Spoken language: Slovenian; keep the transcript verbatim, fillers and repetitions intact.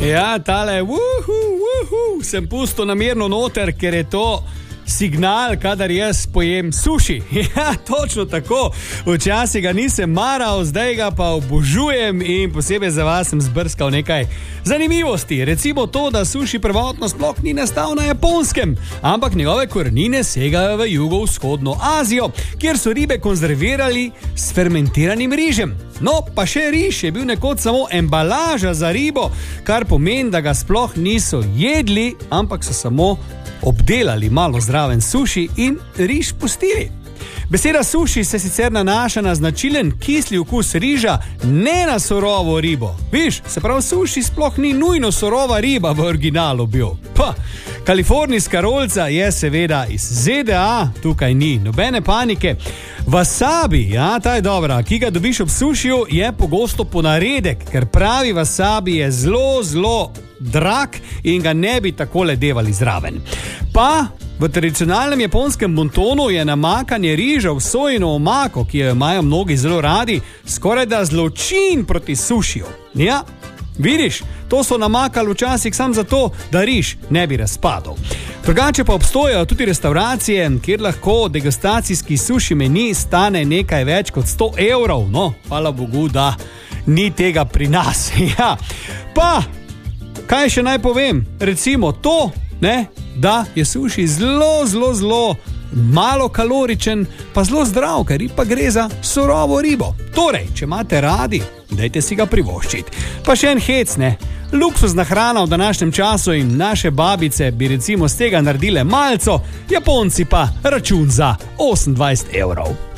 Ja, tale, uhu, uhu, sem pustil namerno noter, ker je to signal, kadar jaz pojem suši. Ja, točno tako. Včasih ga nisem maral, zdaj ga pa obožujem in posebej za vas sem zbrskal nekaj zanimivosti. Recimo to, da suši prvotno sploh ni nastal na Japonskem, ampak njegove korenine segajo v jugovzhodno Azijo, kjer so ribe konzervirali s fermentiranim rižem. No, pa še riž je bil nekoč samo embalaža za ribo, kar pomeni, da ga sploh niso jedli, ampak so samo obdelali malo zraven suši in riž pustili. Beseda suši se sicer nanaša na značilen kisli okus riža, ne na surovo ribo. Viš, se pravi, suši sploh ni nujno surova riba v originalu bil. Pa, kalifornijska rolca je seveda iz Z D A, tukaj ni nobene panike. Wasabi, ja, ta je dobra, ki ga dobiš ob sušiju, je pogosto ponaredek, ker pravi wasabi je zelo, zelo drag in ga ne bi takole devali zraven. Pa v tradicionalnem japonskem bontonu je namakanje riža v sojino omako, ki jo imajo mnogi zelo radi, skoraj da zločin proti sušiju. Ja, vidiš, to so namakali včasih sam zato, da riž ne bi razpadal. Drugače pa obstojajo tudi restauracije, kjer lahko degustacijski suši meni stane nekaj več kot sto evrov. No, hvala Bogu, da ni tega pri nas. Ja, pa kaj še naj povem? Recimo to, ne, da je suši zelo, zelo, zelo malo kaloričen, pa zelo zdrav, ker pa gre za surovo ribo. Torej, če imate radi, dajte si ga privoščiti. Pa še en hec, ne. Luksuzna hrana v današnjem času in naše babice bi recimo z tega naredile malco, Japonci pa račun za osemindvajset evrov.